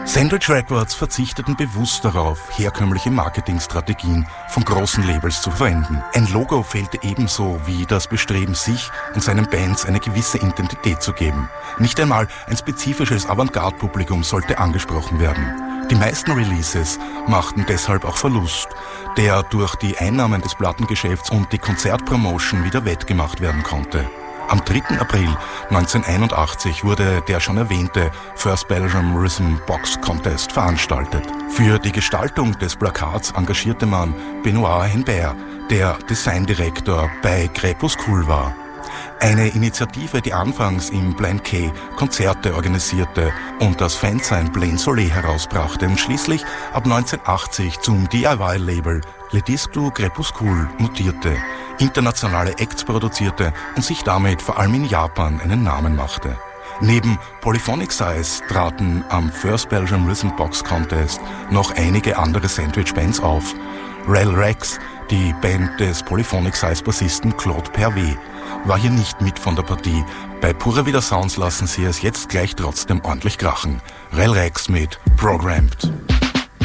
Sandwich Records verzichteten bewusst darauf, herkömmliche Marketingstrategien von großen Labels zu verwenden. Ein Logo fehlte ebenso wie das Bestreben, sich und seinen Bands eine gewisse Identität zu geben. Nicht einmal ein spezifisches Avantgarde-Publikum sollte angesprochen werden. Die meisten Releases machten deshalb auch Verlust, der durch die Einnahmen des Plattengeschäfts und die Konzertpromotion wieder wettgemacht werden konnte. Am 3. April 1981 wurde der schon erwähnte First Belgium Rhythm Box Contest veranstaltet. Für die Gestaltung des Plakats engagierte man Benoit Henbert, der Designdirektor bei Crépuscule war. Eine Initiative, die anfangs im Blind K Konzerte organisierte und das Fanzine Plain Soleil herausbrachte und schließlich ab 1980 zum DIY-Label Le Disque du Crépuscule mutierte, internationale Acts produzierte und sich damit vor allem in Japan einen Namen machte. Neben Polyphonic Size traten am First Belgium Rhythm Box Contest noch einige andere Sandwich-Bands auf. Rel Rex, die Band des Polyphonic Size Bassisten Claude Pervet, war hier nicht mit von der Partie. Bei Pura Vida Sounds lassen sie es jetzt gleich trotzdem ordentlich krachen. Rel Rex mit Programmed.